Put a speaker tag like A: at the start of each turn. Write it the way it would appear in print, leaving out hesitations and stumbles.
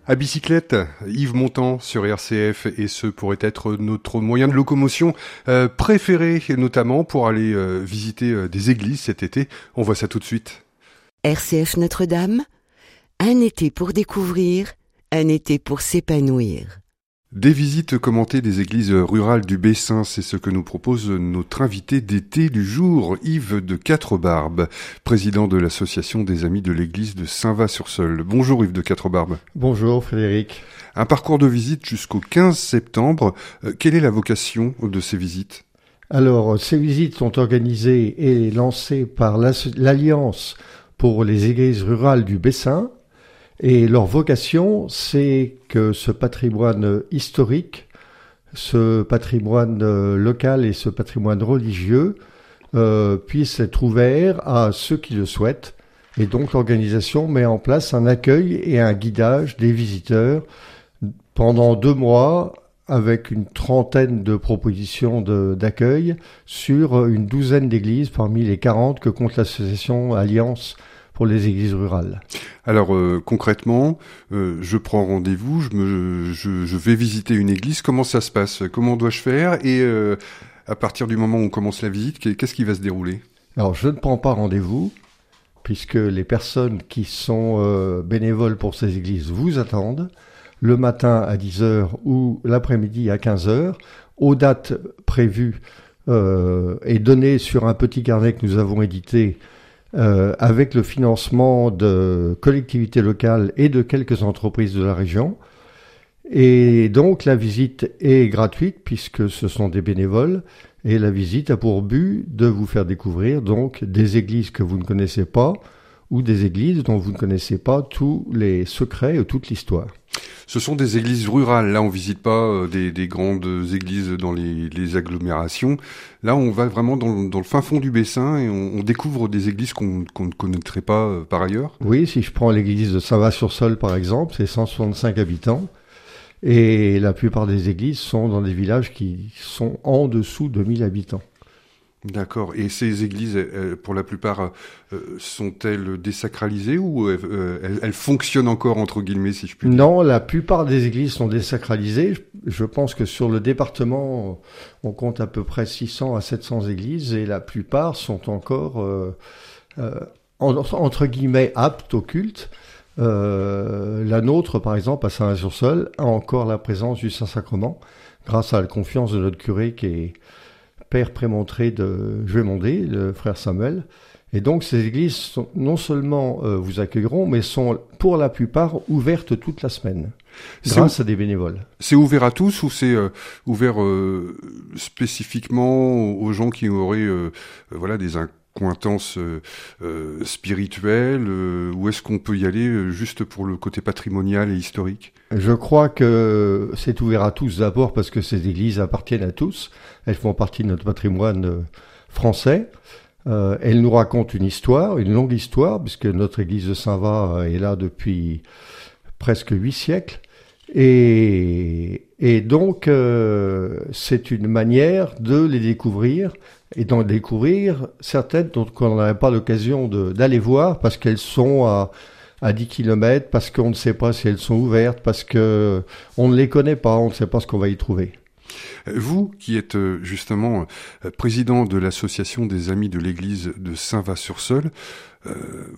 A: À bicyclette, Yves Montand sur RCF, et ce pourrait être notre moyen de locomotion préféré, notamment pour aller visiter des églises cet été. On voit ça tout de suite.
B: RCF Notre-Dame, un été pour découvrir, un été pour s'épanouir.
A: Des visites commentées des églises rurales du Bessin, c'est ce que nous propose notre invité d'été du jour, Yves de Quatre-Barbes, président de l'association des Amis de l'église de Saint-Va-sur-Seulles. Bonjour Yves de Quatre-Barbes.
C: Bonjour Frédéric.
A: Un parcours de visite jusqu'au 15 septembre. Quelle est la vocation de ces visites ?
C: Alors, ces visites sont organisées et lancées par l'Alliance pour les églises rurales du Bessin. Et leur vocation, c'est que ce patrimoine historique, ce patrimoine local et ce patrimoine religieux puissent être ouverts à ceux qui le souhaitent. Et donc l'organisation met en place un accueil et un guidage des visiteurs pendant 2 mois avec une trentaine de propositions d'accueil sur une douzaine d'églises parmi les 40 que compte l'association Alliance pour les églises rurales.
A: Alors concrètement, je prends rendez-vous, je vais visiter une église. Comment ça se passe ? Comment dois-je faire ? Et à partir du moment où on commence la visite, qu'est-ce qui va se dérouler ?
C: Alors je ne prends pas rendez-vous, puisque les personnes qui sont bénévoles pour ces églises vous attendent le matin à 10h ou l'après-midi à 15h, aux dates prévues et données sur un petit carnet que nous avons édité avec le financement de collectivités locales et de quelques entreprises de la région. Et donc la visite est gratuite puisque ce sont des bénévoles et la visite a pour but de vous faire découvrir donc des églises que vous ne connaissez pas ou des églises dont vous ne connaissez pas tous les secrets ou toute l'histoire.
A: Ce sont des églises rurales. Là, on visite pas des grandes églises dans les agglomérations. Là, on va vraiment dans le fin fond du Bessin et on découvre des églises qu'on ne connaîtrait pas par ailleurs.
C: Oui, si je prends l'église de Saint-Va-sur-Seulles, par exemple, c'est 165 habitants. Et la plupart des églises sont dans des villages qui sont en dessous de 1000 habitants.
A: D'accord. Et ces églises, pour la plupart, sont-elles désacralisées ou elles fonctionnent encore, entre guillemets, si je puis dire ?
C: Non, la plupart des églises sont désacralisées. Je pense que sur le département, on compte à peu près 600 à 700 églises et la plupart sont encore, entre guillemets, aptes au culte. La nôtre, par exemple, à Saint-Va-sur-Seulles, a encore la présence du Saint-Sacrement grâce à la confiance de notre curé qui est père prémontré de Juémondé, le frère Samuel. Et donc ces églises non seulement vous accueilleront, mais sont pour la plupart ouvertes toute la semaine, grâce à des bénévoles. C'est
A: ouvert à tous ou c'est ouvert spécifiquement aux gens qui auraient des accointances spirituelles, ou est-ce qu'on peut y aller juste pour le côté patrimonial et historique ?
C: Je crois que c'est ouvert à tous d'abord parce que ces églises appartiennent à tous. Elles font partie de notre patrimoine français. Elles nous racontent une histoire, une longue histoire, puisque notre église de Saint-Va est là depuis presque 8 siècles. Et donc, c'est une manière de les découvrir et d'en découvrir certaines dont on n'avait pas l'occasion d'aller voir parce qu'elles sont à 10 km, parce qu'on ne sait pas si elles sont ouvertes, parce que on ne les connaît pas, on ne sait pas ce qu'on va y trouver.
A: Vous, qui êtes justement président de l'association des Amis de l'église de Saint-Va-sur-Seulles,